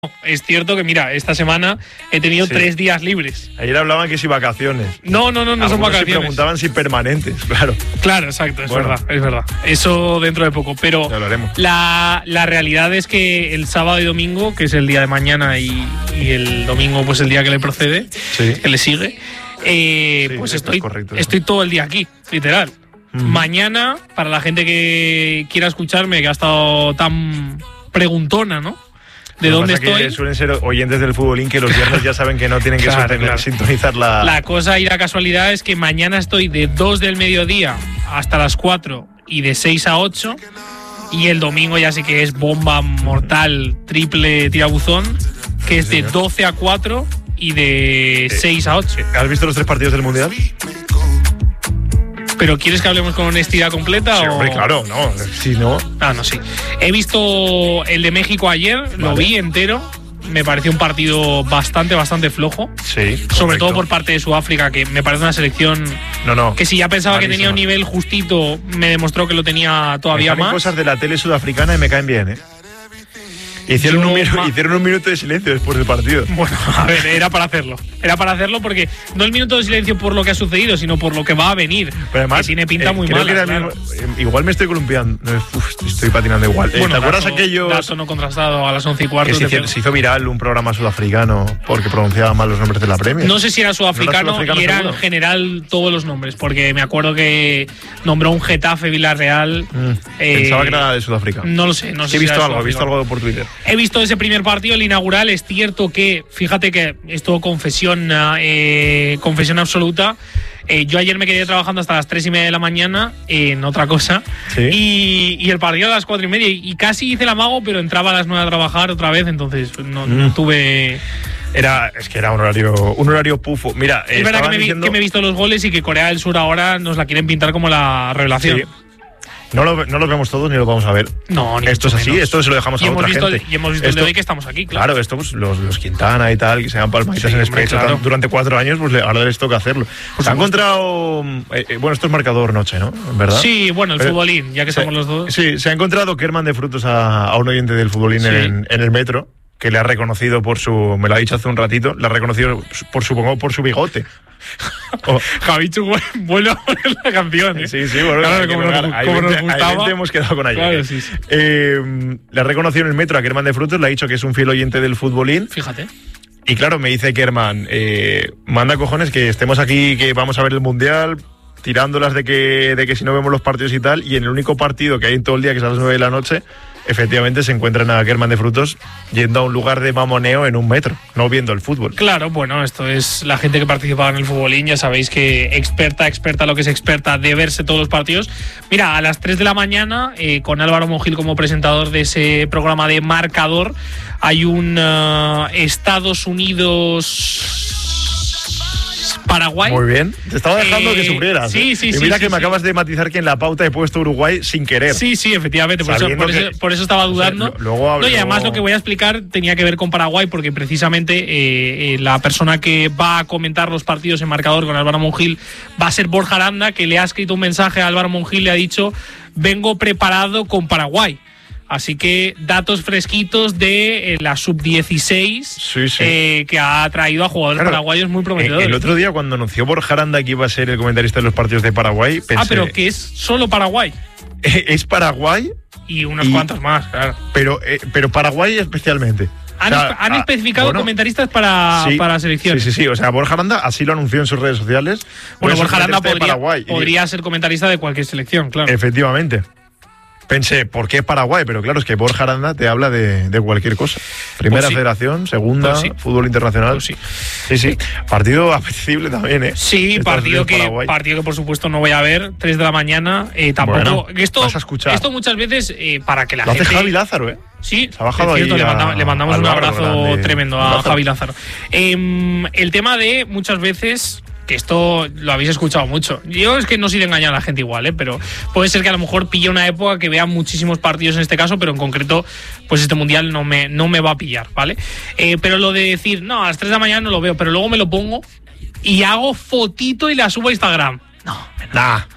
Es cierto que, mira, esta semana he tenido 3 días libres. Ayer hablaban que si vacaciones. No son vacaciones. Se preguntaban si permanentes, claro. Claro, exacto, es verdad. Eso dentro de poco. Pero ya hablaremos. La realidad es que el sábado y domingo, que es el día de mañana y el domingo, pues el día que le procede, que le sigue, pues estoy todo el día aquí, literal. Mañana, para la gente que quiera escucharme, que ha estado tan preguntona, ¿no? ¿De dónde estoy? Que suelen ser oyentes del futbolín que los viernes ya saben que no tienen que sintonizar la... La cosa y la casualidad es que mañana estoy de 2 del mediodía hasta las 4 y de 6 a 8. Y el domingo ya sí que es bomba mortal, triple tirabuzón, que es de 12 a 4 y de 6 a 8. ¿Has visto los 3 partidos del Mundial? ¿Pero quieres que hablemos con honestidad completa? Sí, hombre, claro, no. Si no. Sí. He visto el de México ayer, lo vi entero. Me pareció un partido bastante flojo. Sí. Sobre todo por parte de Sudáfrica, que me parece una selección que si ya pensaba que tenía un nivel justito, me demostró que lo tenía todavía más. Cosas de la tele sudafricana y me caen bien, ¿eh? Hicieron un minuto de silencio después del partido. Bueno, a ver, era para hacerlo. Era para hacerlo porque no el minuto de silencio por lo que ha sucedido, sino por lo que va a venir. Pero además, que tiene pinta muy creo mala. Que igual me estoy columpiando. Estoy patinando igual. Bueno, ¿te acuerdas aquellos? Dato no contrastado a las 11:15. Que se hizo viral un programa sudafricano porque pronunciaba mal los nombres de la Premier. No sé si era sudafricano, y era en general todos los nombres, porque me acuerdo que nombró un Getafe Villarreal. Pensaba que era de Sudáfrica. No lo sé. He visto algo por Twitter. He visto ese primer partido, el inaugural. Es cierto que, fíjate que es todo confesión absoluta. Yo ayer me quedé trabajando hasta las 3:30 de la mañana en otra cosa. ¿Sí? Y el partido a las 4:30. Y casi hice el amago, pero entraba a las 9 a trabajar otra vez, entonces no tuve... Es que era un horario pufo. Mira, es verdad que me he visto los goles y que Corea del Sur ahora nos la quieren pintar como la revelación. Sí. No los vemos todos ni los vamos a ver. No, ni esto es así, esto se lo dejamos a otra gente. Y hemos visto el de hoy que estamos aquí, claro. Esto pues, los Quintana y tal, que se dan palmaditas en el pecho durante 4 años, pues ahora les toca hacerlo. Se ha encontrado... esto es marcador noche, ¿no? ¿Verdad? Sí, bueno, el futbolín, ya que somos los dos. Sí, se ha encontrado Kerman de Frutos a un oyente del futbolín en el metro, que le ha reconocido por su... Me lo ha dicho hace un ratito, le ha reconocido por su bigote. Javichu vuelve a poner la canción, ¿eh? Sí, bueno, claro, como nos gustaba. Ahí hemos quedado con ayer. Claro, sí. Le ha reconocido en el metro a Kerman de Frutos, le ha dicho que es un fiel oyente del futbolín. Fíjate. Y claro, me dice Kerman, manda cojones que estemos aquí, que vamos a ver el Mundial, tirándolas de que si no vemos los partidos y tal, y en el único partido que hay en todo el día, que es a las 9 de la noche, efectivamente se encuentran a Kerman de Frutos yendo a un lugar de mamoneo en un metro, no viendo el fútbol. Claro, bueno, esto es la gente que participaba en el futbolín, ya sabéis que experta lo que es experta de verse todos los partidos. Mira, a las 3 de la mañana, con Álvaro Monjil como presentador de ese programa de Marcador, hay un Estados Unidos... Paraguay. Muy bien. Te estaba dejando que sufrieras. Sí. Y mira que me acabas de matizar que en la pauta he puesto Uruguay sin querer. Sí, efectivamente. Por eso estaba dudando. Y además lo que voy a explicar tenía que ver con Paraguay, porque precisamente la persona que va a comentar los partidos en Marcador con Álvaro Monjil va a ser Borja Aranda, que le ha escrito un mensaje a Álvaro Monjil, le ha dicho: vengo preparado con Paraguay. Así que datos fresquitos de la sub-16 que ha traído a jugadores paraguayos muy prometedores. El otro día, cuando anunció Borja Aranda que iba a ser el comentarista de los partidos de Paraguay, pensé... pero que es solo Paraguay. ¿Es Paraguay? Y unos cuantos más, claro. Pero Paraguay especialmente. Han especificado comentaristas para la selección. Sí. O sea, Borja Aranda así lo anunció en sus redes sociales. Bueno, Borja Aranda podría ser comentarista de cualquier selección, claro. Efectivamente. Pensé, ¿por qué Paraguay? Pero claro, es que Borja Aranda te habla de cualquier cosa. Primera federación, segunda, fútbol internacional. Sí. Partido apetecible también, ¿eh? Sí, partido que por supuesto no voy a ver. 3 de la mañana. Tampoco. Bueno, vas a escuchar. Esto muchas veces, para que la gente. Lo hace Javi Lázaro, ¿eh? Sí, se ha bajado es cierto, ahí le mandamos un abrazo grande, tremendo a Javi Lázaro. El tema de muchas veces. Que esto lo habéis escuchado mucho. Yo es que no soy de engañar a la gente igual, pero puede ser que a lo mejor pille una época que vea muchísimos partidos en este caso, pero en concreto, pues este mundial no me va a pillar, ¿vale? Pero lo de decir, no, a las 3 de la mañana no lo veo, pero luego me lo pongo y hago fotito y la subo a Instagram. No,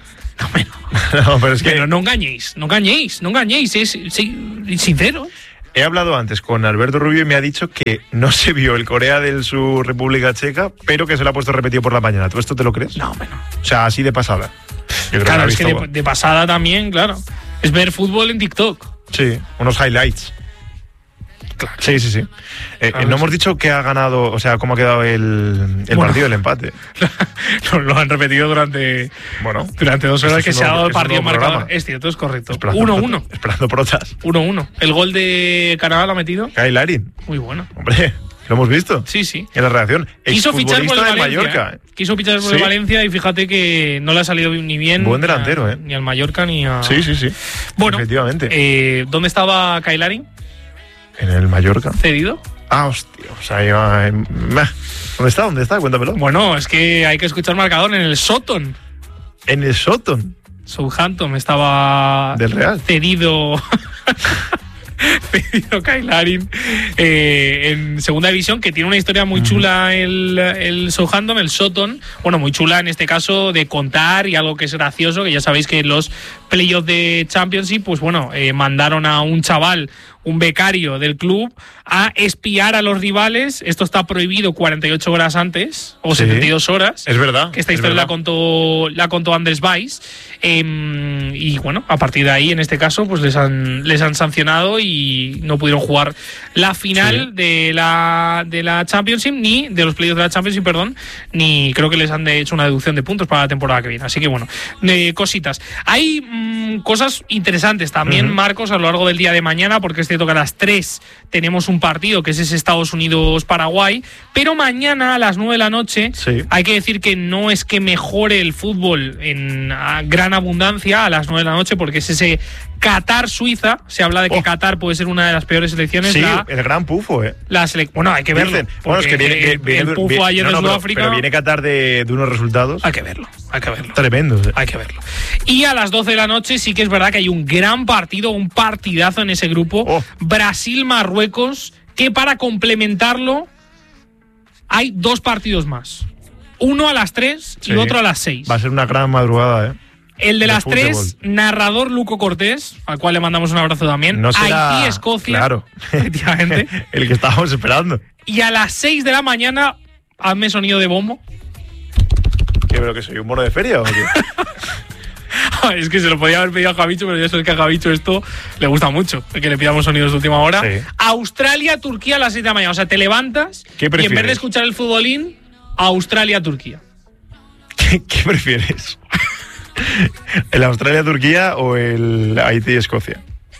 pero es que... Pero no engañéis, es sincero. He hablado antes con Alberto Rubio y me ha dicho que no se vio el Corea del Sur República Checa, pero que se lo ha puesto repetido por la mañana. ¿Tú esto te lo crees? No, bueno. O sea, así de pasada. Yo creo Claro, que es que de pasada también, claro. Es ver fútbol en TikTok. Sí, unos highlights. Claro. Sí. No hemos dicho que ha ganado, o sea, cómo ha quedado el partido, el empate. Lo han repetido durante 2 horas que se ha dado el partido marcador. Es cierto, es correcto. 1-1. Esperando protas. 1-1. El gol de Canadá lo ha metido. Kyle Larin. Muy bueno. Hombre, lo hemos visto. Sí. En la redacción. Quiso fichar por el Valencia. Mallorca. Quiso fichar por el Valencia y fíjate que no le ha salido ni bien. Buen delantero, ni al Mallorca ni a. Sí. Bueno, efectivamente. ¿Dónde estaba Kyle Larin? En el Mallorca. ¿Cedido? Ah, hostia. O sea, iba. ¿Dónde está? Cuéntamelo. Bueno, es que hay que escuchar marcador en el Soton. En el Soton. Southampton estaba. Del Real. Cedido. Cedido Kyle Larin en segunda división, que tiene una historia muy chula el Southampton, el Soton. Bueno, muy chula en este caso de contar y algo que es gracioso, que ya sabéis que en los playoffs de Championship, pues bueno, mandaron a un chaval, un becario del club, a espiar a los rivales. Esto está prohibido 48 horas antes, o 72 horas. Es verdad. Que esta historia la contó Andrés Weiss. Y bueno, a partir de ahí, en este caso, pues les han sancionado y no pudieron jugar la final de la Championship, ni de los playoffs de la Championship, perdón, ni creo que les han hecho una deducción de puntos para la temporada que viene. Así que bueno, cositas. Hay cosas interesantes también, Marcos, a lo largo del día de mañana, porque es cierto que a las 3 tenemos un partido que es ese Estados Unidos-Paraguay, pero mañana a las 9 de la noche hay que decir que no es que mejore el fútbol en gran abundancia a las 9 de la noche, porque es ese Qatar-Suiza. Se habla de que Qatar puede ser una de las peores selecciones. Sí, el gran pufo, Bueno, hay que verlo. Bueno, es que viene el pufo ayer de Sudáfrica. Pero viene Qatar de unos resultados. Hay que verlo. Tremendo. Hay que verlo. Y a las 12 de la noche sí que es verdad que hay un gran partido, un partidazo en ese grupo. Brasil-Marruecos, que para complementarlo hay 2 partidos más. Uno a las 3 y otro a las 6. Va a ser una gran madrugada, El de las 3, narrador Luco Cortés, al cual le mandamos un abrazo también. No será, Haití-Escocia. Claro. Efectivamente. El que estábamos esperando. Y a las 6 de la mañana, hazme sonido de bombo. ¿Qué, pero que soy un mono de feria o qué? Es que se lo podía haber pedido a Javicho, pero ya sabes que a Javicho esto le gusta mucho, que le pidamos sonidos de última hora. Australia-Turquía a las 6 de la mañana. O sea, te levantas y en vez de escuchar el futbolín, Australia-Turquía. ¿Qué prefieres? ¿El Australia-Turquía o el Haití-Escocia?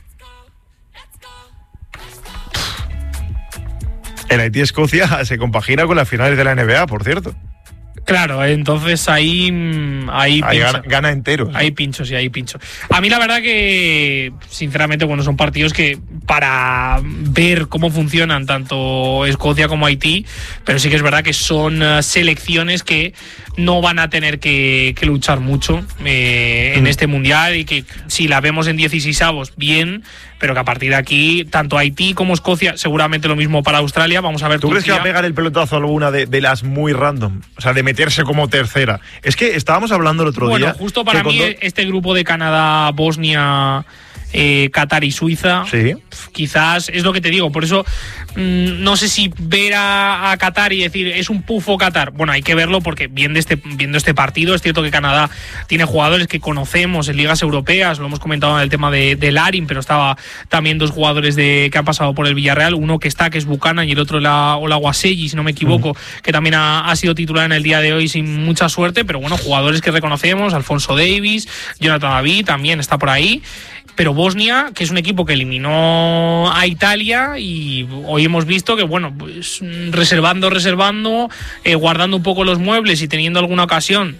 El Haití-Escocia se compagina con las finales de la NBA, por cierto. Claro, entonces ahí gana entero. Hay pinchos. A mí la verdad que, sinceramente, bueno, son partidos que para ver cómo funcionan tanto Escocia como Haití, pero sí que es verdad que son selecciones que no van a tener que luchar mucho en este mundial, y que si la vemos en 16avos, bien, pero que a partir de aquí, tanto Haití como Escocia, seguramente lo mismo para Australia. Vamos a ver. ¿Tú crees que va a pegar el pelotazo alguna de las muy random? O sea, de meterse como tercera. Es que estábamos hablando el otro día. Bueno, justo para mí este grupo de Canadá, Bosnia, Qatar y Suiza, quizás es lo que te digo. Por eso no sé si ver a Qatar y decir es un pufo Qatar. Bueno, hay que verlo, porque viendo este partido, es cierto que Canadá tiene jugadores que conocemos en ligas europeas. Lo hemos comentado en el tema de Larin, pero estaba también 2 jugadores que han pasado por el Villarreal. Uno que es Buchanan, y el otro Olajuwasegi, si no me equivoco, que también ha sido titular en el día de hoy sin mucha suerte. Pero bueno, jugadores que reconocemos, Alfonso Davis, Jonathan David también está por ahí. Pero Bosnia, que es un equipo que eliminó a Italia, y hoy hemos visto que, bueno, pues reservando, guardando un poco los muebles y teniendo alguna ocasión,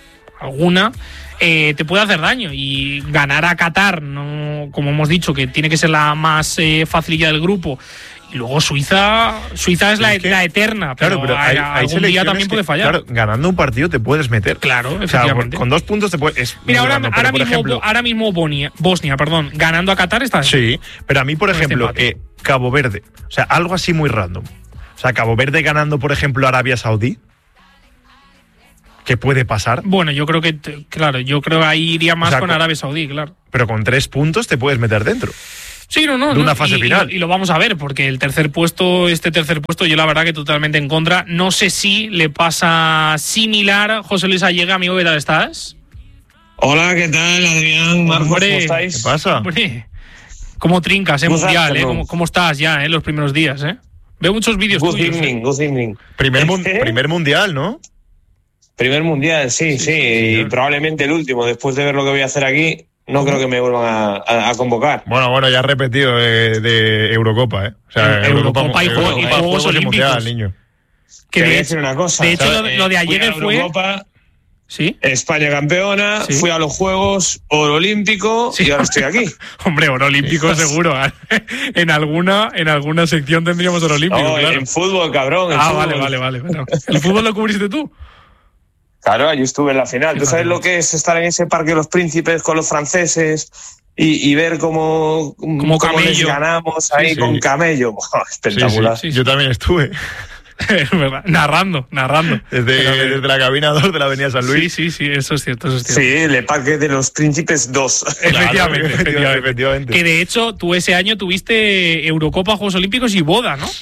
te puede hacer daño. Y ganar a Qatar, no, como hemos dicho, que tiene que ser la más facililla del grupo. Y luego Suiza es la eterna, pero algún día también puede fallar. Claro, ganando un partido te puedes meter. Claro, efectivamente. O sea, con 2 puntos te puedes... Mira, ahora mismo Bosnia, ganando a Qatar está... Sí, pero a mí, por ejemplo, Cabo Verde, o sea, algo así muy random. O sea, Cabo Verde ganando, por ejemplo, Arabia Saudí. ¿Qué puede pasar? Bueno, yo creo que ahí iría más con Arabia Saudí, claro. Pero con 3 puntos te puedes meter dentro. Sí, no, de una fase final. Y lo vamos a ver, porque el tercer puesto, yo la verdad que totalmente en contra. No sé si le pasa similar. José Luis Allega, amigo, ¿qué tal estás? Hola, ¿qué tal, Adrián, Marcos? Hombre, ¿cómo estáis? ¿Qué pasa? Hombre, ¿cómo trincas, mundial, ¿Cómo estás ya, los primeros días, Veo muchos vídeos Good tuyos. evening. Primer mundial, ¿no? Primer mundial, sí, y probablemente el último. Después de ver lo que voy a hacer aquí, no creo que me vuelvan a convocar. Bueno, ya has repetido de Eurocopa, O sea, Eurocopa y Juegos Olímpicos. Mundial, niño. Te voy a decir una cosa. De hecho, lo de ayer fue... Eurocopa, ¿sí? España campeona, ¿sí? Fui a los Juegos, oro olímpico, y ahora estoy aquí. Hombre, oro olímpico seguro. En alguna sección tendríamos oro olímpico, claro. En fútbol, cabrón. Vale. Bueno. ¿El fútbol lo cubriste tú? Claro, yo estuve en la final. ¿Tú sabes lo que es estar en ese Parque de los Príncipes con los franceses y ver cómo les ganamos ahí con camello? Espectacular. Sí. Yo también estuve. Es verdad. Narrando. Desde la cabina 2 de la Avenida San Luis. Sí, eso es cierto. Sí, el Parque de los Príncipes 2. Efectivamente. Que de hecho, tú ese año tuviste Eurocopa, Juegos Olímpicos y boda, ¿no?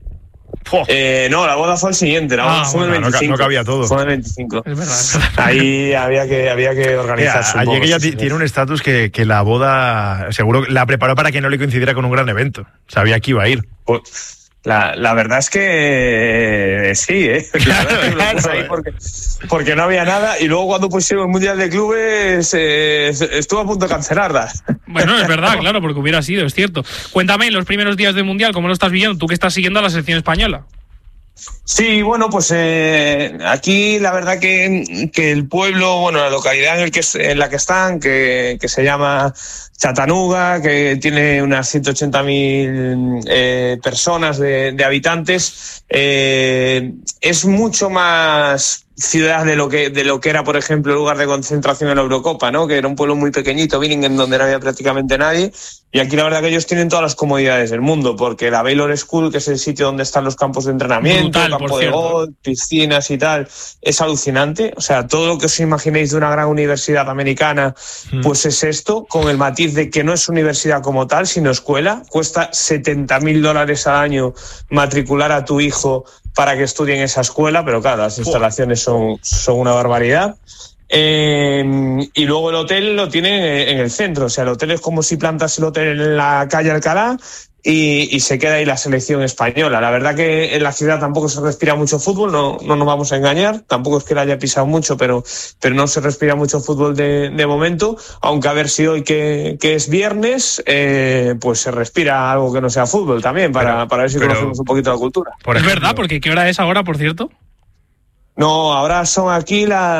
No, la boda fue el siguiente. La boda fue el 25. No cabía todo. Fue el 25. Es verdad. Ahí había que organizarse. Ayer que ya tiene un estatus que la boda seguro la preparó para que no le coincidiera con un gran evento. Sabía que iba a ir. Pues, la verdad es que sí, Claro. Ahí porque no había nada, y luego cuando pusieron el Mundial de Clubes estuvo a punto de cancelarla. Bueno, es verdad, claro, porque hubiera sido, es cierto. Cuéntame, los primeros días del Mundial, ¿cómo lo estás viviendo? Tú que estás siguiendo a la selección española. Sí, bueno, pues aquí la verdad que el pueblo, la localidad en la que están, que se llama Chattanooga, que tiene unas 180.000 personas de habitantes, es mucho más ciudad de lo que era, por ejemplo, el lugar de concentración en la Eurocopa, ¿no? Que era un pueblo muy pequeñito, Billingen, donde no había prácticamente nadie. Y aquí la verdad que ellos tienen todas las comodidades del mundo, porque la Baylor School, que es el sitio donde están los campos de entrenamiento, campo de golf, piscinas y tal, es alucinante. O sea, todo lo que os imaginéis de una gran universidad americana, pues es esto, con el matiz de que no es universidad como tal, sino escuela. Cuesta $70,000 al año matricular a tu hijo para que estudie en esa escuela, pero claro, las instalaciones son una barbaridad. Y luego el hotel lo tiene en el centro, o sea, el hotel es como si plantas el hotel en la calle Alcalá y se queda ahí la selección española. La verdad que en la ciudad tampoco se respira mucho fútbol, no nos vamos a engañar, tampoco es que la haya pisado mucho, pero no se respira mucho fútbol de momento, aunque a ver si hoy que es viernes, pues se respira algo que no sea fútbol también, para ver si conocemos un poquito la cultura. Es verdad, porque ¿qué hora es ahora, por cierto? No, ahora son aquí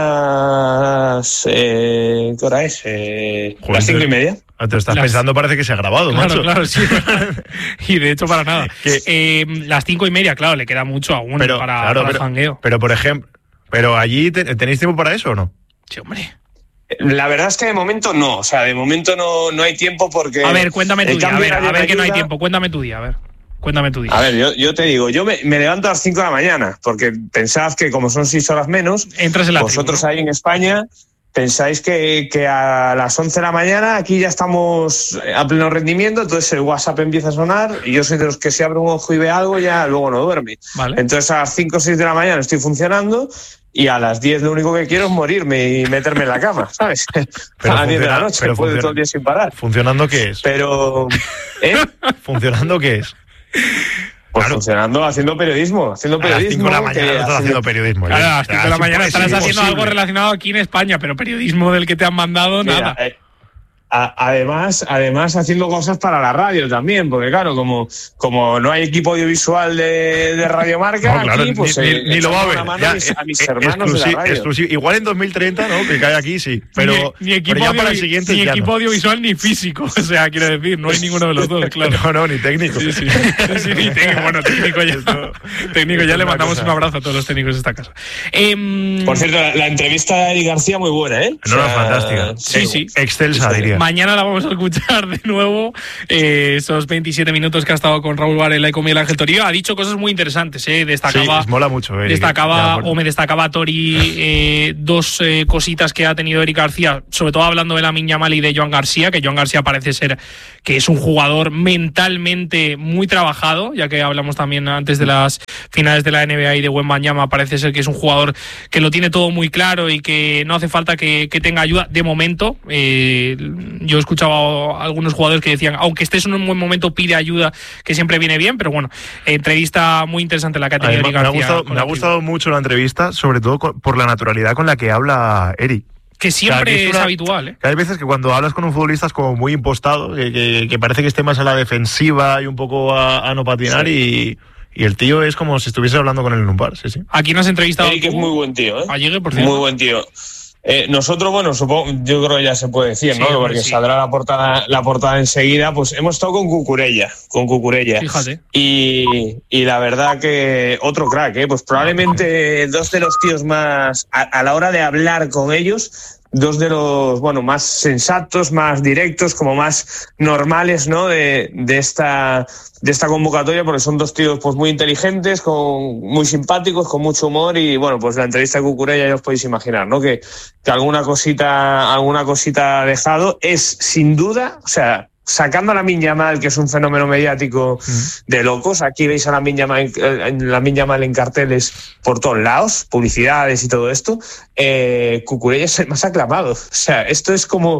las... ¿qué hora es? Las 5:30. Te estás pensando, parece que se ha grabado, macho. Claro, sí. Y de hecho, para nada. Las 5:30, claro, le queda mucho aún para el jangueo. Pero, por ejemplo, ¿allí tenéis tiempo para eso o no? Sí, hombre. La verdad es que de momento no. O sea, de momento no hay tiempo porque... A ver, cuéntame tu día. A ver que no hay tiempo. Cuéntame tu día, a ver. Cuéntame tu día. A ver, yo te digo, yo me levanto a las 5 de la mañana, porque pensad que como son 6 horas menos, entras en la vosotros tribu, ¿no? Ahí en España pensáis que a las 11 de la mañana aquí ya estamos a pleno rendimiento, entonces el WhatsApp empieza a sonar y yo soy de los que si abre un ojo y ve algo ya luego no duerme. Vale. Entonces a las 5 o 6 de la mañana estoy funcionando y a las 10 lo único que quiero es morirme y meterme en la cama, ¿sabes? Pero a las 10 de la noche, puedo todo el día sin parar. ¿Funcionando qué es? Pero... ¿Funcionando qué es? Pues claro. Funcionando, haciendo periodismo. A las 5 de la mañana estás haciendo periodismo. Claro, a las 5 de la mañana estarás haciendo algo relacionado aquí en España, pero periodismo del que te han mandado, nada. Además haciendo cosas para la radio también, porque claro, como no hay equipo audiovisual de Radio Marca, claro, aquí pues ni lo va a ver. A mis hermanos de la radio. Exclusivo. Igual en 2030, ¿no? Que cae aquí, sí. Pero ni equipo, pero ya para el siguiente ni equipo audiovisual ni físico. O sea, quiero decir, no hay ninguno de los dos, claro. No, ni técnico. Sí, ni técnico. Bueno, técnico ya le mandamos un abrazo a todos los técnicos de esta casa. Por cierto, la entrevista de Eric García muy buena, ¿eh? No, fantástica. Sí. Excelsa, diría. mañana la vamos a escuchar de nuevo. Esos 27 minutos que ha estado con Raúl Varela y con Miguel Ángel Torillo. Ha dicho cosas muy interesantes. Destacaba, sí, mola mucho. Me destacaba Tori dos cositas que ha tenido Eric García, sobre todo hablando de Lamine Yamal y de Joan García, que Joan García parece ser que es un jugador mentalmente muy trabajado, ya que hablamos también antes de las finales de la NBA y de Wembanyama, parece ser que es un jugador que lo tiene todo muy claro y que no hace falta que tenga ayuda de momento. Yo he escuchado a algunos jugadores que decían, aunque estés en un buen momento, pide ayuda, que siempre viene bien, pero bueno, entrevista muy interesante la que ha tenido Eric García. Me ha gustado mucho la entrevista, sobre todo por la naturalidad con la que habla Eric. Que siempre es habitual. Hay veces que cuando hablas con un futbolista es como muy impostado, que parece que esté más a la defensiva y un poco a no patinar, sí. Y el tío es como si estuviese hablando con él en un bar. Sí. Aquí nos has entrevistado. Eric es muy buen tío, ¿eh? Llegue, por cierto. Muy buen tío. Nosotros, bueno, supongo, yo creo que ya se puede decir, ¿no? Porque saldrá la portada enseguida. Pues hemos estado con Cucurella. Fíjate. Y la verdad que otro crack, pues probablemente dos de los tíos más, a la hora de hablar con ellos, dos de los, más sensatos, más directos, como más normales, ¿no? De esta convocatoria, porque son dos tíos pues muy inteligentes, muy simpáticos, con mucho humor, y bueno, pues la entrevista de Cucurella ya os podéis imaginar, ¿no? Que alguna cosita ha dejado. Es sin duda, o sea, sacando a Lamine Yamal, que es un fenómeno mediático de locos. Aquí veis a Lamine Yamal en carteles por todos lados, publicidades y todo esto. Cucurella es el más aclamado. O sea, esto es como...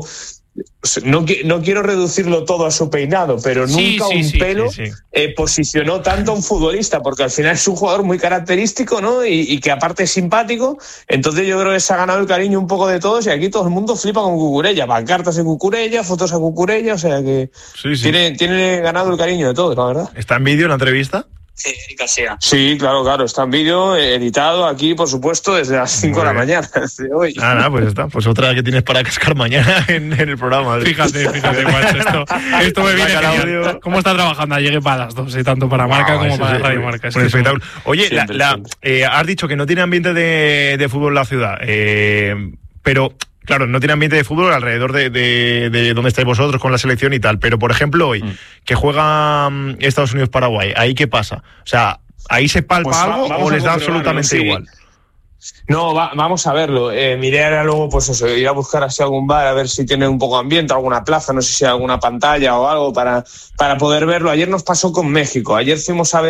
No quiero reducirlo todo a su peinado, pero nunca un pelo posicionó tanto a un futbolista, porque al final es un jugador muy característico, ¿no? Y que aparte es simpático. Entonces yo creo que se ha ganado el cariño un poco de todos, y aquí todo el mundo flipa con Cucurella, pancartas de Cucurella, fotos a Cucurella, o sea que tiene ganado el cariño de todos, la verdad. ¿Está en vídeo la entrevista? Sí, Eric García. Sí, claro, está en vídeo, editado aquí, por supuesto, desde las 5 de la mañana de hoy. Pues está, pues otra que tienes para cascar mañana en el programa. Fíjate, macho, esto me viene genial. ¿Cómo está trabajando? Llegué para las 2, tanto para Marca como para Radio Marca. Un espectáculo. Oye, has dicho que no tiene ambiente de fútbol la ciudad, pero... Claro, no tiene ambiente de fútbol alrededor de donde estáis vosotros con la selección y tal, pero por ejemplo hoy, que juega Estados Unidos-Paraguay, ¿ahí qué pasa? O sea, ¿ahí se palpa algo o les da absolutamente igual? No, vamos a verlo. Mi idea era luego, pues eso, ir a buscar así algún bar, a ver si tiene un poco de ambiente, alguna plaza, no sé si hay alguna pantalla o algo para poder verlo. Ayer nos pasó con México. Ayer fuimos a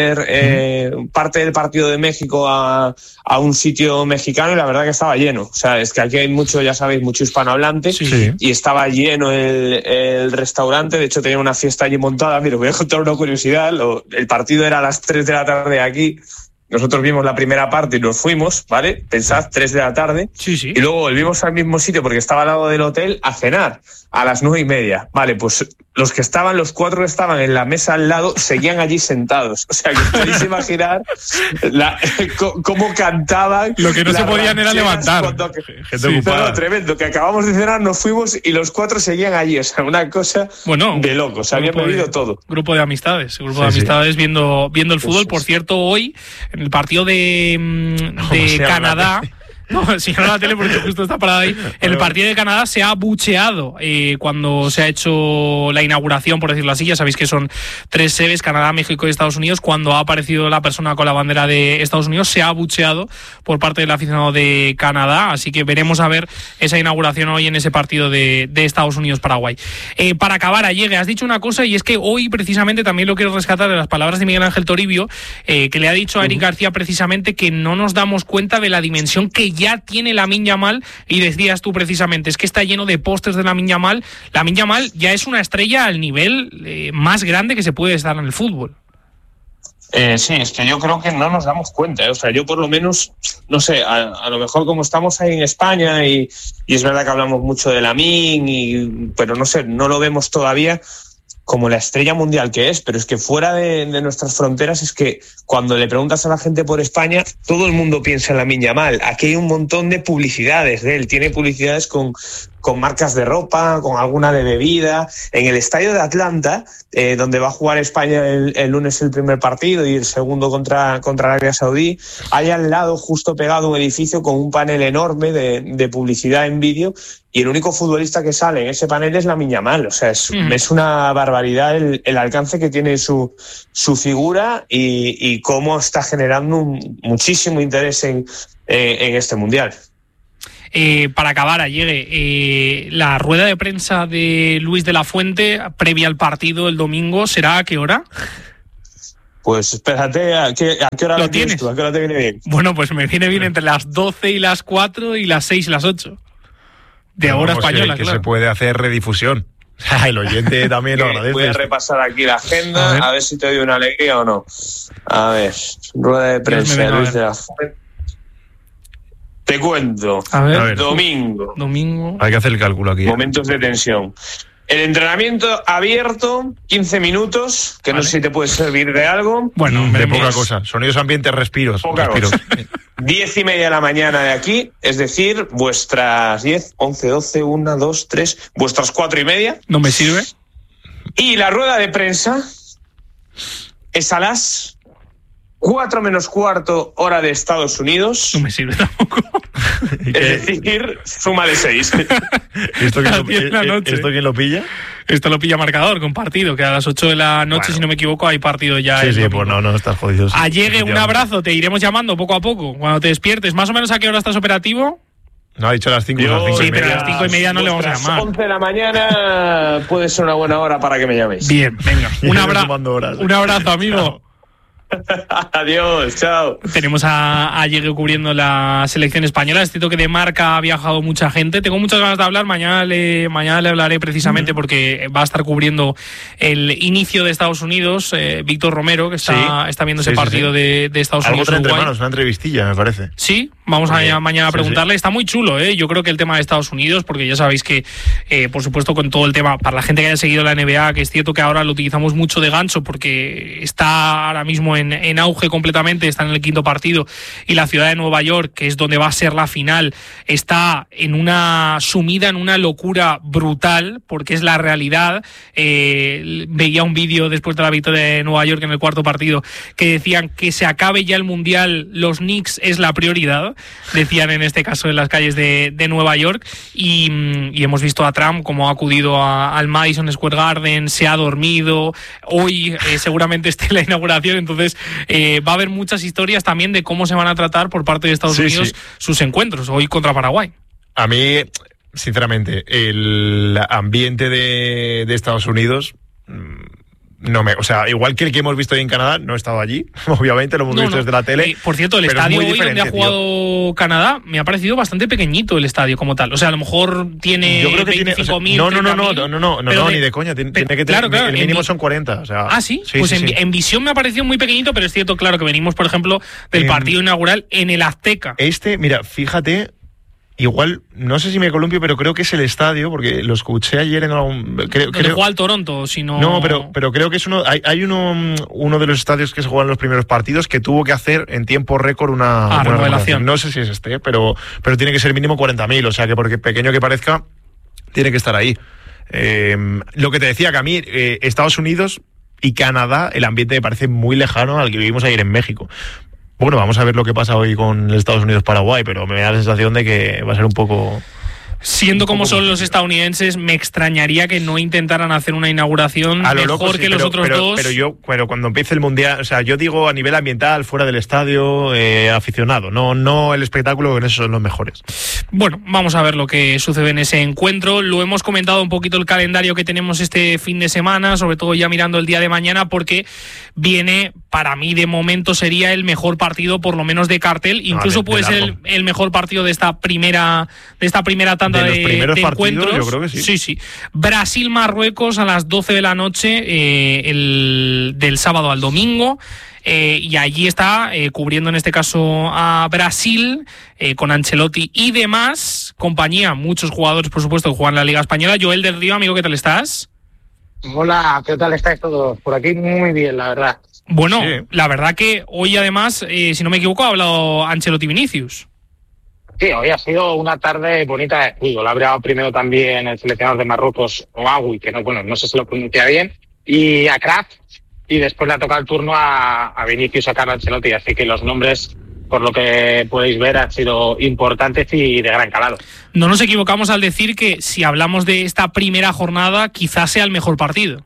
ver parte del partido de México a un sitio mexicano, y la verdad que estaba lleno. O sea, es que aquí hay mucho, ya sabéis, mucho hispanohablante, y estaba lleno el restaurante. De hecho, tenía una fiesta allí montada. Mira, voy a contar una curiosidad. El partido era a las 3 de la tarde aquí. Nosotros vimos la primera parte y nos fuimos, ¿vale? Pensad, 3 de la tarde. Sí. Y luego volvimos al mismo sitio, porque estaba al lado del hotel, a cenar a las 9:30. Vale, pues los 4 que estaban en la mesa al lado seguían allí sentados. O sea, que podéis imaginar cómo cantaban. Lo que no se podían era levantar. Pero tremendo, que acabamos de cenar, nos fuimos y los 4 seguían allí. O sea, una cosa de locos. Se habían bebido todo. Grupo de amistades viendo el fútbol. Por cierto, hoy, en el partido de Canadá... No, si no la tele, porque justo está parada ahí. En el partido de Canadá se ha bucheado cuando se ha hecho la inauguración, por decirlo así. Ya sabéis que son 3 sedes, Canadá, México y Estados Unidos. Cuando ha aparecido la persona con la bandera de Estados Unidos, se ha bucheado por parte del aficionado de Canadá. Así que veremos a ver esa inauguración hoy en ese partido de Estados Unidos-Paraguay. Para acabar, Allegue, has dicho una cosa, y es que hoy precisamente también lo quiero rescatar de las palabras de Miguel Ángel Toribio, que le ha dicho a Eric García precisamente que no nos damos cuenta de la dimensión que ya tiene Lamine Yamal, y decías tú precisamente, es que está lleno de pósters de Lamine Yamal. Lamine Yamal ya es una estrella al nivel más grande que se puede estar en el fútbol. Sí, es que yo creo que no nos damos cuenta, O sea, yo por lo menos, no sé, a lo mejor como estamos ahí en España y es verdad que hablamos mucho de Lamine, pero no sé, no lo vemos todavía como la estrella mundial que es, pero es que fuera de nuestras fronteras, es que cuando le preguntas a la gente por España, todo el mundo piensa en Lamine Yamal. Aquí hay un montón de publicidades de él, tiene publicidades con con marcas de ropa, con alguna de bebida. En el estadio de Atlanta, donde va a jugar España el lunes el primer partido y el segundo contra Arabia Saudí, hay al lado, justo pegado, un edificio con un panel enorme de publicidad en vídeo, y el único futbolista que sale en ese panel es Lamine Yamal. O sea, es una barbaridad el alcance que tiene su figura y cómo está generando muchísimo interés en este Mundial. Para acabar, llegue la rueda de prensa de Luis de la Fuente previa al partido el domingo, ¿será a qué hora? Pues espérate, ¿a qué hora lo tienes tú? ¿A qué hora te viene bien? Bueno, pues me viene bien entre las 12 y las 4 y las 6 y las 8. De hora española, que claro. Se puede hacer redifusión. El oyente también lo agradece. Voy a repasar aquí la agenda, a ver si te doy una alegría o no. A ver, rueda de prensa de Luis de la Fuente. Te cuento. A ver. Domingo. Hay que hacer el cálculo aquí. Momentos de tensión. El entrenamiento abierto, 15 minutos, que no sé si te puede servir de algo. Bueno, de poca cosa. Sonidos ambientes, respiros. Poca cosa. 10:30 de la mañana de aquí, es decir, vuestras 10, 11, 12, 1, 2, 3, vuestras 4:30. No me sirve. Y la rueda de prensa es a las 4 menos cuarto hora de Estados Unidos. No me sirve tampoco. Es decir, suma de 6. ¿Esto quién lo pilla? Esto lo pilla marcador con partido, que a las 8 de la noche, bueno, si no me equivoco, hay partido ya. Sí, pues no estás jodido. Sí, Llegue, un abrazo, te iremos llamando poco a poco, cuando te despiertes. ¿Más o menos a qué hora estás operativo? No, ha dicho a las 5. Sí, pero a las 5:30 no le vamos a llamar. 11 de la mañana puede ser una buena hora para que me llaméis. Bien, venga. Un abrazo, amigo. Adiós, chao. Tenemos a Llegue cubriendo la selección española. Es cierto que de Marca ha viajado mucha gente. Tengo muchas ganas de hablar. Mañana le hablaré precisamente porque va a estar cubriendo el inicio de Estados Unidos. Víctor Romero, que está viendo ese partido de Estados Unidos. Algo entre manos, una entrevistilla, me parece. Sí, vamos mañana a preguntarle. Está muy chulo, ¿eh? Yo creo que el tema de Estados Unidos, porque ya sabéis que, por supuesto, con todo el tema, para la gente que haya seguido la NBA, que es cierto que ahora lo utilizamos mucho de gancho porque está ahora mismo en auge completamente, está en el quinto partido, y la ciudad de Nueva York, que es donde va a ser la final, está sumida en una locura brutal, porque es la realidad. Veía un vídeo después de la victoria de Nueva York en el cuarto partido que decían que se acabe ya el Mundial, los Knicks es la prioridad, decían en este caso en las calles de Nueva York, y hemos visto a Trump como ha acudido al Madison Square Garden, se ha dormido, hoy seguramente esté la inauguración, entonces va a haber muchas historias también de cómo se van a tratar por parte de Estados Unidos sus encuentros, hoy contra Paraguay. A mí, sinceramente, el ambiente de Estados Unidos o sea, igual que el que hemos visto ahí en Canadá, no he estado allí, obviamente lo hemos visto desde la tele. Por cierto, el estadio hoy donde ha jugado Canadá me ha parecido bastante pequeñito, el estadio como tal. O sea, a lo mejor tiene 25.000. No, ni de coña. Tiene que tener, el mínimo son 40. O sea, sí. Pues en visión me ha parecido muy pequeñito, pero es cierto, claro, que venimos, por ejemplo, del partido inaugural en el Azteca. Mira, fíjate. Igual, no sé si me columpio, pero creo que es el estadio, porque lo escuché ayer en algún... Creo juega al Toronto, si no... No, pero creo que es hay uno de los estadios que se juegan en los primeros partidos que tuvo que hacer en tiempo récord una remodelación. No sé si es pero tiene que ser mínimo 40.000, o sea que porque pequeño que parezca, tiene que estar ahí. Lo que te decía, que a mí, Estados Unidos y Canadá, el ambiente me parece muy lejano al que vivimos ayer en México. Bueno, vamos a ver lo que pasa hoy con el Estados Unidos-Paraguay, pero me da la sensación de que va a ser un poco... Siendo como son los estadounidenses, me extrañaría que no intentaran hacer una inauguración a lo mejor loco, sí, que los otros dos. Pero cuando empiece el Mundial, o sea, yo digo a nivel ambiental, fuera del estadio, aficionado, no el espectáculo, que en eso son los mejores. Bueno, vamos a ver lo que sucede en ese encuentro. Lo hemos comentado un poquito el calendario que tenemos este fin de semana, sobre todo ya mirando el día de mañana, porque viene, para mí de momento sería el mejor partido, por lo menos de cartel, incluso puede ser el mejor partido de esta primera tanda de encuentros. Yo creo que sí. Sí. Brasil-Marruecos a las 12 de la noche, del sábado al domingo. Y allí está cubriendo en este caso a Brasil, con Ancelotti y demás compañía, muchos jugadores por supuesto que juegan en la Liga Española. Joel del Río, amigo, ¿qué tal estás? Hola, ¿qué tal estáis todos? Por aquí muy bien, la verdad. Bueno, la verdad que hoy además, si no me equivoco, ha hablado Ancelotti Vinicius. Sí, hoy ha sido una tarde bonita de fútbol. Ha brillado primero también el seleccionador de Marruecos, Ouaoui, que no sé si lo pronuncia bien, y a Kraft, y después le ha tocado el turno a Vinicius, a Carlo Ancelotti. Así que los nombres, por lo que podéis ver, han sido importantes y de gran calado. No nos equivocamos al decir que si hablamos de esta primera jornada, quizás sea el mejor partido.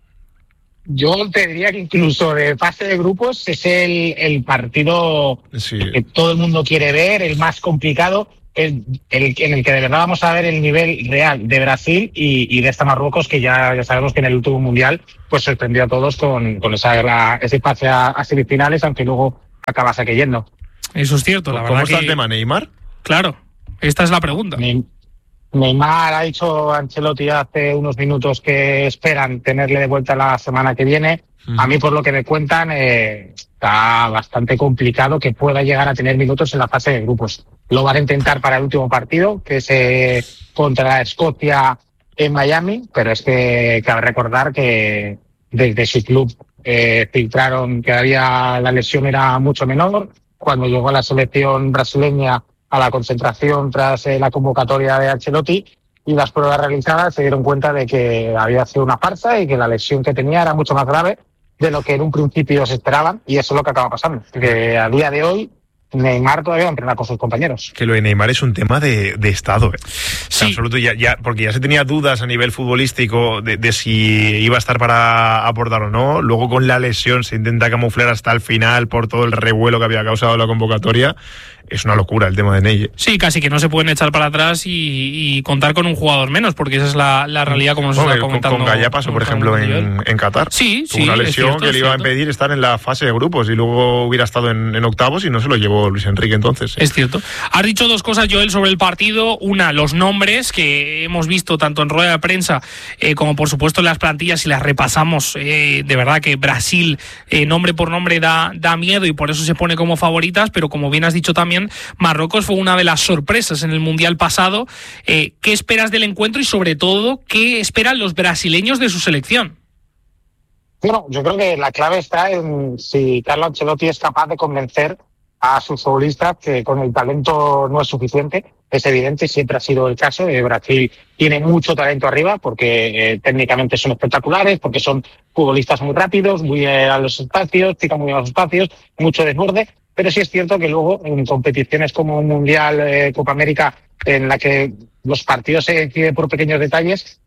Yo te diría que incluso de fase de grupos es el partido que todo el mundo quiere ver, el más complicado, en el que de verdad vamos a ver el nivel real de Brasil y de esta Marruecos, que ya sabemos que en el último mundial pues sorprendió a todos con ese pase a semifinales, aunque luego acabase cayendo. Eso es cierto, la verdad. ¿Cómo está el tema, Neymar? Claro, esta es la pregunta. Neymar ha dicho a Ancelotti hace unos minutos que esperan tenerle de vuelta la semana que viene. A mí, por lo que me cuentan, está bastante complicado que pueda llegar a tener minutos en la fase de grupos. Lo van a intentar para el último partido, que es contra Escocia en Miami, pero es que cabe recordar que desde su club filtraron que la lesión era mucho menor. Cuando llegó a la selección brasileña a la concentración tras la convocatoria de Ancelotti y las pruebas realizadas, se dieron cuenta de que había sido una farsa y que la lesión que tenía era mucho más grave de lo que en un principio se esperaban, y eso es lo que acaba pasando, que a día de hoy Neymar todavía entrena con sus compañeros. Que lo de Neymar es un tema de estado, Sí. Absoluto, porque ya se tenía dudas a nivel futbolístico de si iba a estar para aportar o no. Luego con la lesión se intenta camuflar hasta el final por todo el revuelo que había causado la convocatoria. Es una locura el tema de Ney. Sí, casi que no se pueden echar para atrás y contar con un jugador menos, porque esa es la realidad, como nos está comentando. Con Gaya pasó, por ejemplo, en Qatar. Sí, tuvo una lesión que le iba a impedir estar en la fase de grupos y luego hubiera estado en octavos y no se lo llevó Luis Enrique entonces. Es cierto. Has dicho dos cosas, Joel, sobre el partido. Una, los nombres que hemos visto tanto en rueda de prensa como por supuesto en las plantillas, si las repasamos, de verdad que Brasil, nombre por nombre, da miedo y por eso se pone como favoritas, pero como bien has dicho también, Marruecos fue una de las sorpresas en el Mundial pasado. ¿Qué esperas del encuentro y sobre todo qué esperan los brasileños de su selección? Bueno, yo creo que la clave está en si Carlo Ancelotti es capaz de convencer a sus futbolistas que con el talento no es suficiente. Es evidente, siempre ha sido el caso. Brasil tiene mucho talento arriba porque técnicamente son espectaculares, porque son futbolistas muy rápidos, muy a los espacios, pican muy a los espacios, mucho desborde. Pero sí es cierto que luego en competiciones como un Mundial, Copa América, en la que los partidos se deciden por pequeños detalles,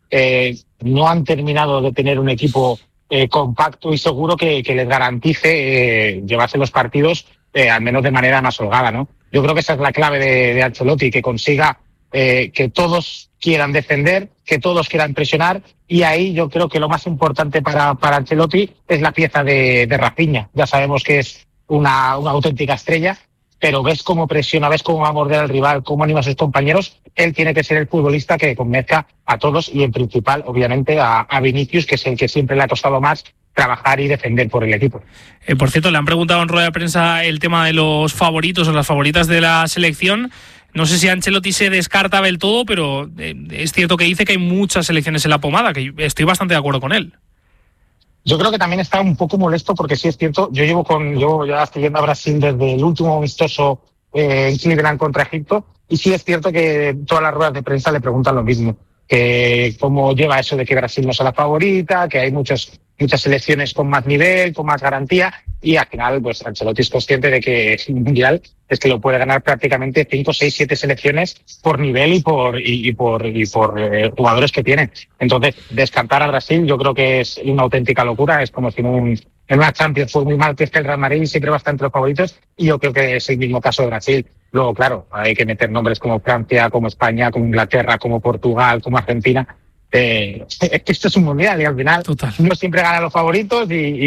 no han terminado de tener un equipo compacto y seguro que les garantice llevarse los partidos al menos de manera más holgada, ¿no? Yo creo que esa es la clave de Ancelotti, que consiga que todos quieran defender, que todos quieran presionar, y ahí yo creo que lo más importante para Ancelotti es la pieza de Rafinha. Ya sabemos que es una auténtica estrella, pero ves cómo presiona, ves cómo va a morder al rival, cómo anima a sus compañeros. Él tiene que ser el futbolista que convenzca a todos y en principal, obviamente, a Vinicius, que es el que siempre le ha costado más trabajar y defender por el equipo. Por cierto, le han preguntado en rueda de prensa el tema de los favoritos o las favoritas de la selección. No sé si Ancelotti se descarta del todo, pero es cierto que dice que hay muchas selecciones en la pomada, que estoy bastante de acuerdo con él. Yo creo que también está un poco molesto porque sí es cierto, yo ya estoy yendo a Brasil desde el último amistoso en Cleveland contra Egipto, y sí es cierto que todas las ruedas de prensa le preguntan lo mismo, que cómo lleva eso de que Brasil no es la favorita, que hay muchas selecciones con más nivel, con más garantía, y al final pues Ancelotti es consciente de que el Mundial es que lo puede ganar prácticamente 5, 6, 7 selecciones por nivel y por jugadores que tienen. Entonces, descartar a Brasil yo creo que es una auténtica locura. Es como si en una Champions fue muy mal que el Real Madrid siempre va a estar entre los favoritos, y yo creo que es el mismo caso de Brasil. Luego, claro, hay que meter nombres como Francia, como España, como Inglaterra, como Portugal, como Argentina. Es que esto es un mundial y al final no siempre ganan los favoritos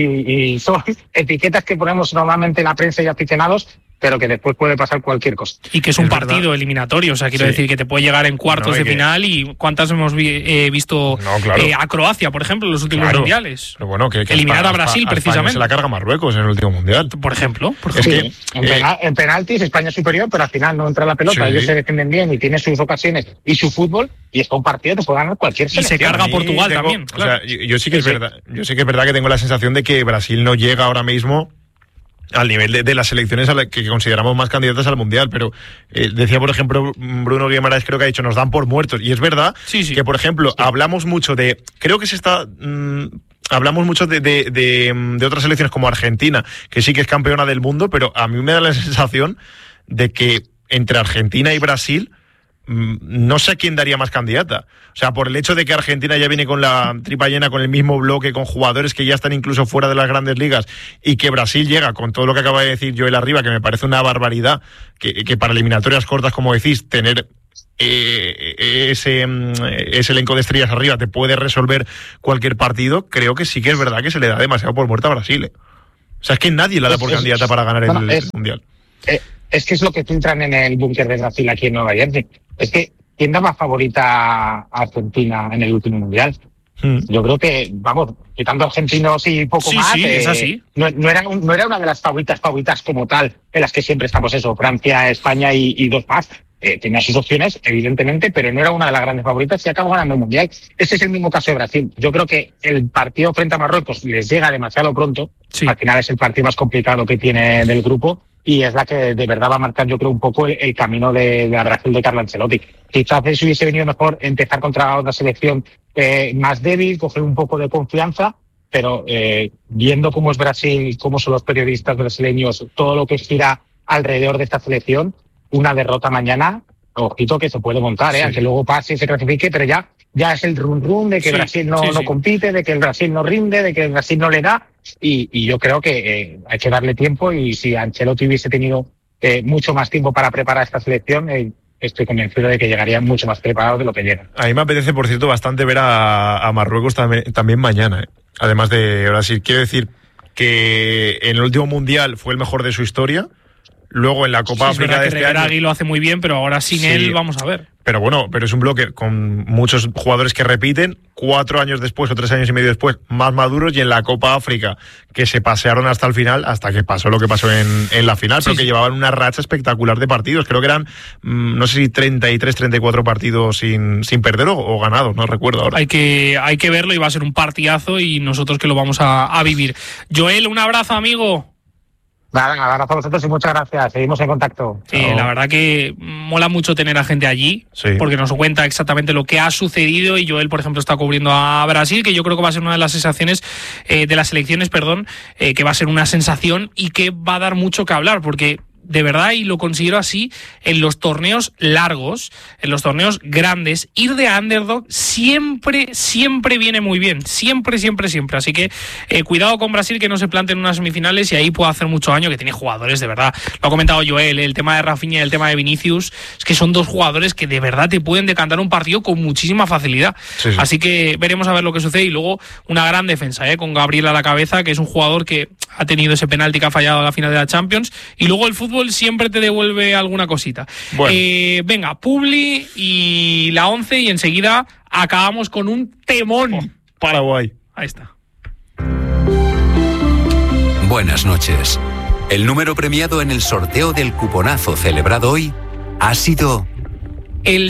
y son etiquetas que ponemos normalmente en la prensa y aficionados, pero que después puede pasar cualquier cosa. Y que es un partido eliminatorio, o sea, quiero decir que te puede llegar en cuartos de final, y cuántas hemos visto a Croacia, por ejemplo, en los últimos mundiales. Pero bueno, que eliminar a Brasil, precisamente. Se la carga Marruecos en el último mundial. Por ejemplo. Sí, en penaltis España es superior, pero al final no entra la pelota. Ellos se defienden bien y tienen sus ocasiones y su fútbol, y es un partido que puede ganar cualquier selección. Y se carga Portugal también. Claro. O sea, yo sí que es verdad que tengo la sensación de que Brasil no llega ahora mismo al nivel de las selecciones a las que consideramos más candidatas al Mundial, pero decía, por ejemplo, Bruno Guimaraes, creo que ha dicho, nos dan por muertos, y es verdad que, por ejemplo, hablamos mucho de, creo que se está... hablamos mucho de otras selecciones como Argentina, que sí que es campeona del mundo, pero a mí me da la sensación de que entre Argentina y Brasil no sé a quién daría más candidata. O sea, por el hecho de que Argentina ya viene con la tripa llena, con el mismo bloque, con jugadores que ya están incluso fuera de las grandes ligas, y que Brasil llega con todo lo que acaba de decir Joel arriba, que me parece una barbaridad, que para eliminatorias cortas, como decís, tener ese elenco de estrellas arriba te puede resolver cualquier partido. Creo que sí que es verdad que se le da demasiado por muerta a Brasil. O sea, es que nadie la da por candidata para ganar el Mundial. Es que es lo que filtran en el búnker de Brasil aquí en Nueva Jersey. Es que, ¿quién daba favorita a Argentina en el último Mundial? Yo creo que, vamos, quitando argentinos y poco más, es así. No era una de las favoritas como tal, en las que siempre estamos Francia, España y dos más. Tenía sus opciones, evidentemente, pero no era una de las grandes favoritas y acabó ganando el Mundial. Ese es el mismo caso de Brasil. Yo creo que el partido frente a Marruecos les llega demasiado pronto. Sí. Al final es el partido más complicado que tiene del grupo y es la que de verdad va a marcar, yo creo, un poco el camino de la Brasil de Carlo Ancelotti. Quizás les hubiese venido mejor empezar contra otra selección más débil, coger un poco de confianza, pero viendo cómo es Brasil, cómo son los periodistas brasileños, todo lo que gira alrededor de esta selección, una derrota mañana, ojito que se puede montar, aunque luego pase y se clasifique, pero ya es el rum de que Brasil no compite, de que el Brasil no rinde, de que el Brasil no le da, y yo creo que hay que darle tiempo, y si Ancelotti hubiese tenido mucho más tiempo para preparar esta selección, estoy convencido de que llegarían mucho más preparados de lo que llegan. A mí me apetece, por cierto, bastante ver a Marruecos también mañana, además de Brasil. Quiero decir que en el último Mundial fue el mejor de su historia. Luego en la Copa África de este año... Regragui lo hace muy bien, pero ahora sin él vamos a ver. Pero bueno, es un bloque con muchos jugadores que repiten, 4 años después o 3 años y medio después, más maduros, y en la Copa África, que se pasearon hasta el final, hasta que pasó lo que pasó en la final, pero que llevaban una racha espectacular de partidos. Creo que eran, no sé si 33, 34 partidos sin perder o ganados, no recuerdo ahora. Hay que verlo y va a ser un partidazo y nosotros que lo vamos a vivir. Joel, un abrazo, amigo. Nada, un abrazo a vosotros y muchas gracias. Seguimos en contacto. La verdad que mola mucho tener a gente allí, porque nos cuenta exactamente lo que ha sucedido, y Joel, por ejemplo, está cubriendo a Brasil, que yo creo que va a ser una de las sensaciones, de las selecciones, que va a ser una sensación y que va a dar mucho que hablar, porque de verdad, y lo considero así, en los torneos largos, en los torneos grandes, ir de underdog siempre viene muy bien. Siempre. Así que cuidado con Brasil, que no se plante en unas semifinales, y ahí puede hacer mucho daño, que tiene jugadores, de verdad. Lo ha comentado Joel, el tema de Rafinha y el tema de Vinicius, es que son dos jugadores que de verdad te pueden decantar un partido con muchísima facilidad. Sí. Así que veremos a ver lo que sucede. Y luego una gran defensa, con Gabriel a la cabeza, que es un jugador que ha tenido ese penalti que ha fallado a la final de la Champions, y luego el fútbol siempre te devuelve alguna cosita. Bueno. Venga, Publi y la 11, y enseguida acabamos con un temón. Paraguay. Ahí está. Buenas noches. El número premiado en el sorteo del cuponazo celebrado hoy ha sido... el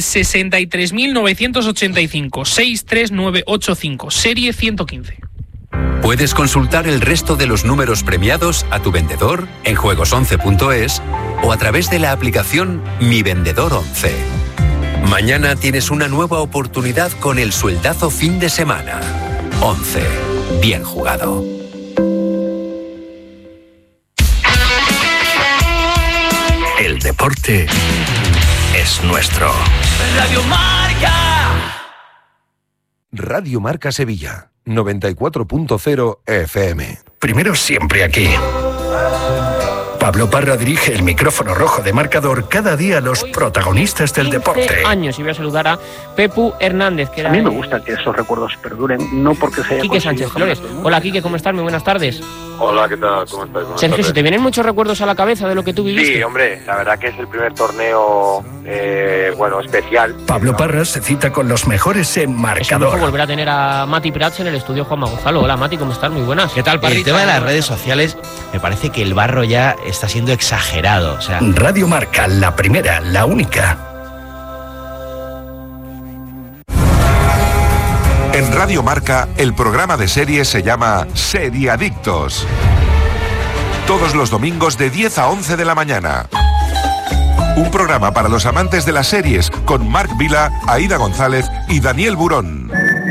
63.985, 63985, serie 115. Puedes consultar el resto de los números premiados a tu vendedor en juegos11.es o a través de la aplicación Mi Vendedor 11. Mañana tienes una nueva oportunidad con el sueldazo fin de semana. 11. Bien jugado. El deporte es nuestro. Radio Marca. Radio Marca Sevilla. 94.0 FM. Primero siempre aquí. Pablo Parra dirige el micrófono rojo de Marcador cada día a los protagonistas del deporte. Años, y voy a saludar a Pepu Hernández, que era... A mí me gusta que esos recuerdos perduren, no porque sea... Quique Sánchez Flores. Hola, Quique, ¿cómo estás? Muy buenas tardes. Hola, ¿qué tal? ¿Cómo estás? Sergio, ¿se te vienen muchos recuerdos a la cabeza de lo que tú viviste? Sí, hombre, la verdad que es el primer torneo, especial. Pablo Parra se cita con los mejores en Marcador. Es volver a tener a Mati Prats en el estudio Juanma Gonzalo. Hola, Mati, ¿cómo estás? Muy buenas. ¿Qué tal, Parrita? El tema de las redes sociales, me parece que el barro ya está siendo exagerado. O sea... Radio Marca, la primera, la única. En Radio Marca, el programa de series se llama Seriadictos. Todos los domingos de 10 a 11 de la mañana. Un programa para los amantes de las series con Marc Vila, Aída González y Daniel Burón.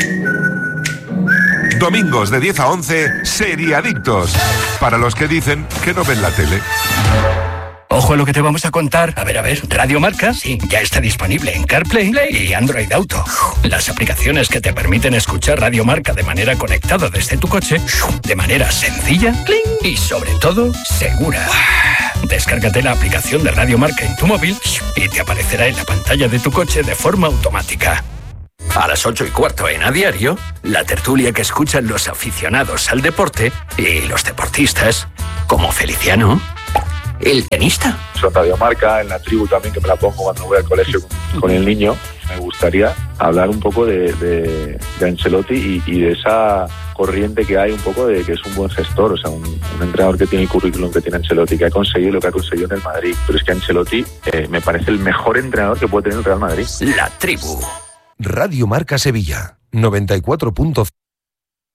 Domingos de 10 a 11, Seriadictos. Para los que dicen que no ven la tele. Ojo a lo que te vamos a contar. A ver, Radio Marca, sí, ya está disponible en CarPlay y Android Auto. Las aplicaciones que te permiten escuchar Radio Marca de manera conectada desde tu coche, de manera sencilla y sobre todo segura. Descárgate la aplicación de Radio Marca en tu móvil y te aparecerá en la pantalla de tu coche de forma automática. A las 8:15 en A Diario, la tertulia que escuchan los aficionados al deporte y los deportistas, como Feliciano, el tenista. Son Radio Marca, en la tribu también, que me la pongo cuando voy al colegio con el niño. Me gustaría hablar un poco de Ancelotti y de esa corriente que hay un poco de que es un buen gestor, o sea, un entrenador que tiene el currículum que tiene Ancelotti, que ha conseguido lo que ha conseguido en el Madrid. Pero es que Ancelotti me parece el mejor entrenador que puede tener el Real Madrid. La tribu. Radio Marca Sevilla, 94.0.